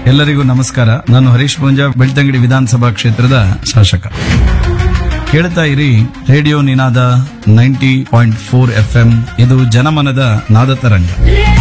ಎಲ್ಲರಿಗೂ ನಮಸ್ಕಾರ. ನಾನು ಹರೀಶ್ ಪೂಂಜಾ, ಬೆಳ್ತಂಗಡಿ ವಿಧಾನಸಭಾ ಕ್ಷೇತ್ರದ ಶಾಸಕ. ಕೇಳ್ತಾ ಇರಿ ರೇಡಿಯೋ ನಿನಾದ 90.4 FM. ಇದು ಜನಮನದ ನಾದ ತರಂಗ.